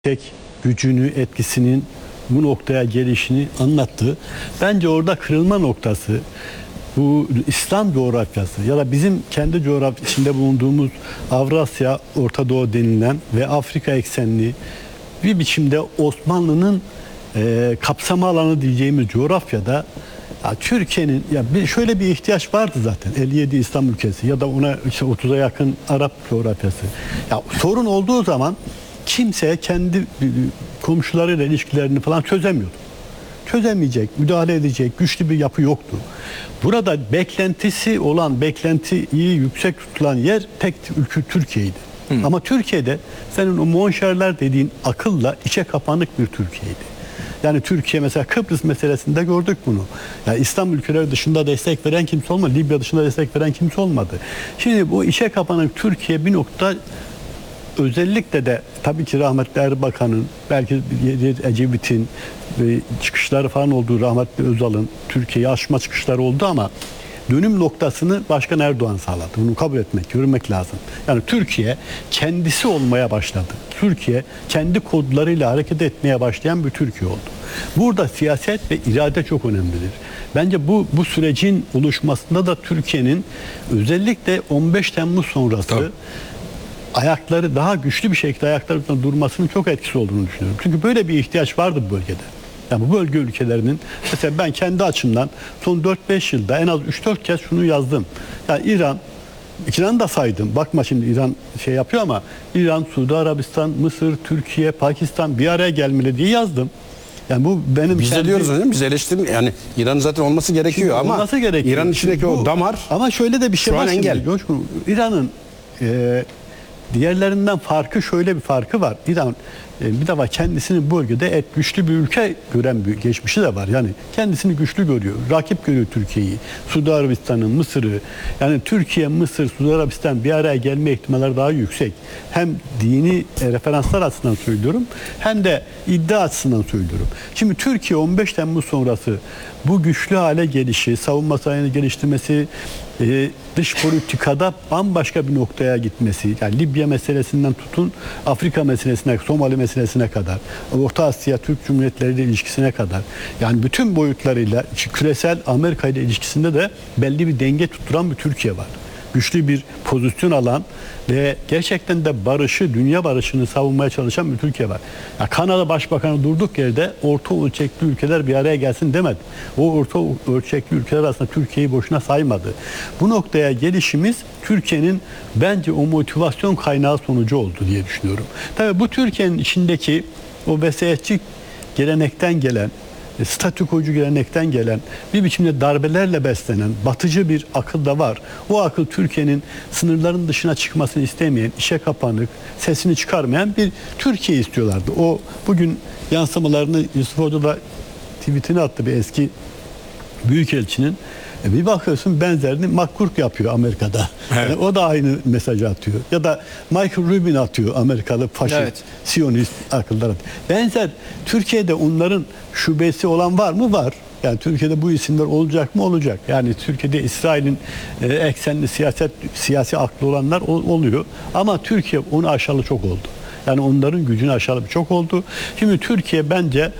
tek gücünü, etkisinin bu noktaya gelişini anlattı. Bence orada kırılma noktası bu İslam coğrafyası ya da bizim kendi coğrafya içinde bulunduğumuz Avrasya, Orta Doğu denilen ve Afrika eksenli bir biçimde Osmanlı'nın kapsama alanı diyeceğimiz coğrafyada Türkiye'nin şöyle bir ihtiyaç vardı zaten. 57 İslam ülkesi ya da ona işte 30'a yakın Arap coğrafyası. Ya sorun olduğu zaman kimse kendi komşularıyla ilişkilerini falan çözemiyordu. Çözemeyecek, müdahale edecek güçlü bir yapı yoktu. Burada beklentisi olan, beklentiyi yüksek tutulan yer tek ülke Türkiye'ydi. Ama Türkiye'de senin o monşerler dediğin akılla içe kapanık bir Türkiye'ydi. Yani Türkiye mesela Kıbrıs meselesinde gördük bunu. Yani İslam ülkeleri dışında destek veren kimse olmadı. Libya dışında destek veren kimse olmadı. Şimdi bu içe kapanık Türkiye bir nokta özellikle de tabii ki rahmetli Erbakan'ın, belki Ecevit'in çıkışları falan olduğu, rahmetli Özal'ın Türkiye'yi aşma çıkışları oldu ama dönüm noktasını Başkan Erdoğan sağladı. Bunu kabul etmek, görmek lazım. Yani Türkiye kendisi olmaya başladı. Türkiye kendi kodlarıyla hareket etmeye başlayan bir Türkiye oldu. Burada siyaset ve irade çok önemlidir. Bence bu sürecin oluşmasında da Türkiye'nin özellikle 15 Temmuz sonrası ayakları daha güçlü bir şekilde ayaklarında durmasının çok etkisi olduğunu düşünüyorum. Çünkü böyle bir ihtiyaç vardı bu bölgede. Yani bu bölge ülkelerinin, mesela ben kendi açımdan son 4-5 yılda en az 3-4 kez şunu yazdım. Yani İran'ı da saydım. Bakma şimdi İran şey yapıyor ama İran, Suudi Arabistan, Mısır, Türkiye, Pakistan bir araya gelmeli diye yazdım. Yani bu benim biz de diyoruz hocam, biz eleştirin yani İran'ın zaten olması gerekiyor ama olması gerekiyor. İran'ın içindeki o damar ama şöyle de bir şey var engel. İran'ın diğerlerinden farkı, şöyle bir farkı var. İran bir defa kendisini bu bölgede güçlü bir ülke gören bir geçmişi de var. Yani kendisini güçlü görüyor. Rakip görüyor Türkiye'yi. Suudi Arabistan'ı, Mısır'ı. Yani Türkiye, Mısır, Suudi Arabistan bir araya gelme ihtimalleri daha yüksek. Hem dini referanslar açısından söylüyorum hem de iddia açısından söylüyorum. Şimdi Türkiye 15 Temmuz sonrası bu güçlü hale gelişi, savunma sanayini geliştirmesi, dış politikada bambaşka bir noktaya gitmesi, yani Libya meselesinden tutun Afrika meselesine, Somali meselesine kadar, Orta Asya Türk Cumhuriyetleri ile ilişkisine kadar, yani bütün boyutlarıyla küresel Amerika ile ilişkisinde de belli bir denge tutturan bir Türkiye var. Güçlü bir pozisyon alan ve gerçekten de barışı, dünya barışını savunmaya çalışan bir Türkiye var. Ya Kanada Başbakanı durduk yerde orta ölçekli ülkeler bir araya gelsin demedi. O orta ölçekli ülkeler aslında Türkiye'yi boşuna saymadı. Bu noktaya gelişimiz Türkiye'nin bence o motivasyon kaynağı sonucu oldu diye düşünüyorum. Tabii bu Türkiye'nin içindeki o vesayetçi gelenekten gelen, statükocu gelenekten gelen, bir biçimde darbelerle beslenen batıcı bir akıl da var. O akıl Türkiye'nin sınırların dışına çıkmasını istemeyen, içe kapanık, sesini çıkarmayan bir Türkiye istiyorlardı. O bugün yansımalarını Yusuf Hoca da tweetini attı, bir eski büyükelçinin. Bir bakıyorsun benzerini McCourt yapıyor Amerika'da. Evet. Yani o da aynı mesajı atıyor. Ya da Michael Rubin atıyor, Amerikalı faşist, Siyonist akıllara. Benzer Türkiye'de onların şubesi olan var mı? Var. Yani Türkiye'de bu isimler olacak mı? Olacak. Yani Türkiye'de İsrail'in eksenli siyasi aklı olanlar oluyor. Ama Türkiye onu aşalı çok oldu. Yani onların gücünü aşalı çok oldu. Şimdi Türkiye bence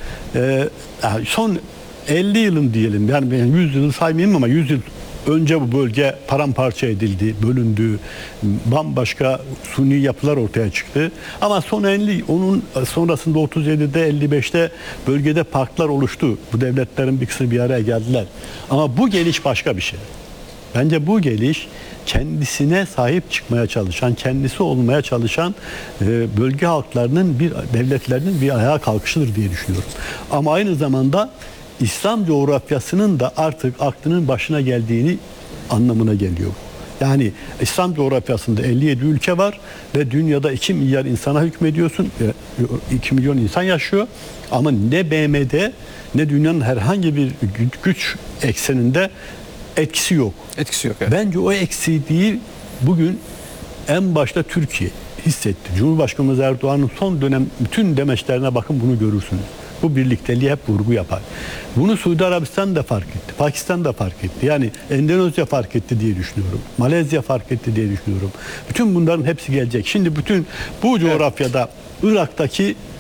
son 50 yılın diyelim, yani 100 yılı saymayayım ama 100 yıl önce bu bölge paramparça edildi, bölündü, bambaşka suni yapılar ortaya çıktı. Ama son 50, onun sonrasında 37'de 55'te bölgede parklar oluştu. Bu devletlerin bir kısmı bir araya geldiler. Ama bu geliş başka bir şey. Bence bu geliş kendisine sahip çıkmaya çalışan, kendisi olmaya çalışan bölge halklarının, devletlerinin bir ayağa kalkışıdır diye düşünüyorum. Ama aynı zamanda İslam coğrafyasının da artık aklının başına geldiğini anlamına geliyor. Yani İslam coğrafyasında 57 ülke var ve dünyada 2 milyar insana hükmediyorsun. 2 milyon insan yaşıyor. Ama ne BM'de ne dünyanın herhangi bir güç ekseninde etkisi yok. Etkisi yok. Evet. Bence o eksikliği bugün en başta Türkiye hissetti. Cumhurbaşkanımız Erdoğan'ın son dönem bütün demeçlerine bakın, bunu görürsünüz. Bu birlikteliği hep vurgu yapar. Bunu Suudi Arabistan da fark etti. Pakistan da fark etti. Yani Endonezya fark etti diye düşünüyorum. Malezya fark etti diye düşünüyorum. Bütün bunların hepsi gelecek. Şimdi bütün bu coğrafyada Irak'taki